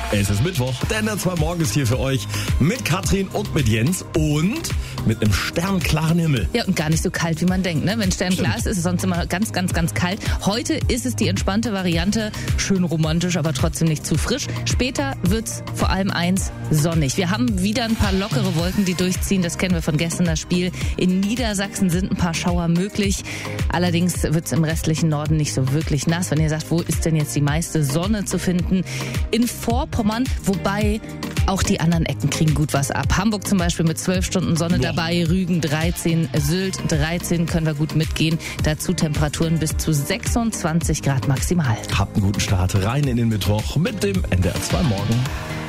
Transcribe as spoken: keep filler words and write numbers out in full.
Es ist Mittwoch, der N D R zwei Morgen ist hier für euch mit Katrin und mit Jens und mit einem sternklaren Himmel. Ja, und gar nicht so kalt, wie man denkt. Ne? Wenn sternklar ist, ist es sonst immer ganz, ganz, ganz kalt. Heute ist es die entspannte Variante, schön romantisch, aber trotzdem nicht zu frisch. Später wird's vor allem eins, sonnig. Wir haben wieder ein paar lockere Wolken, die durchziehen. Das kennen wir von gestern, das Spiel. In Niedersachsen sind ein paar Schauer möglich. Allerdings wird's im restlichen Norden nicht so wirklich nass. Wenn ihr sagt, wo ist denn jetzt die meiste Sonne zu finden? In Vorpommern, wobei auch die anderen Ecken kriegen gut was ab. Hamburg zum Beispiel mit zwölf Stunden Sonne Boah. dabei, Rügen dreizehn, Sylt dreizehn, können wir gut mitgehen. Dazu Temperaturen bis zu sechsundzwanzig Grad maximal. Habt einen guten Start rein in den Mittwoch mit dem N D R zwei Morgen.